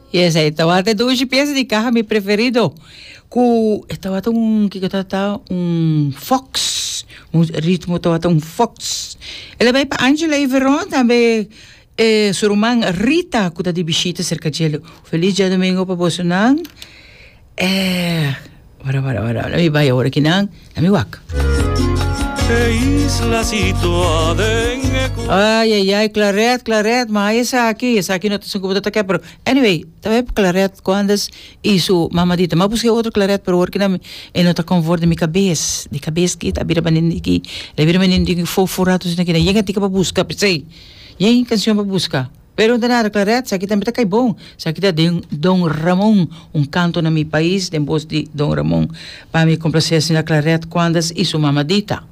Yes, então até duas peças de carro meu preferido. Estava um fox, um ritmo estava um fox. Ela vai para Angela e Veron também. Sua irmã Rita, que está de bichita cerca de ele. Feliz dia domingo para você, não? Ora, me vai agora aqui, não? Na minha wak. Ai, Claret, mas essa aqui não está sendo como tá pero anyway, também Claret quando isso mamadita, mas busquei outro Claret para work na e não está conforto de cabeça que tá vira banindi que fofuratos naquele, chega tica para buscar, pensei. Yang canção para buscar. Pero não nada, Claret, isso aqui também está bom. Isso aqui está de Dom Ramon, canto na meu país, depois de Dom Ramon, para me complacer assim na Claret quando isso mamadita.